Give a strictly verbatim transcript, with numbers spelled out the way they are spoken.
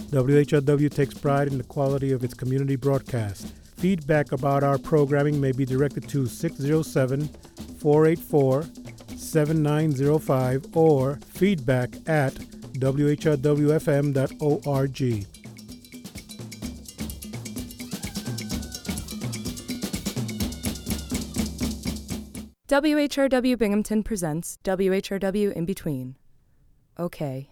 W H R W takes pride in the quality of its community broadcast. Feedback about our programming may be directed to six oh seven, four eight four, seven nine oh five or feedback at w h r w f m dot org. W H R W Binghamton presents W H R W In Between. Okay.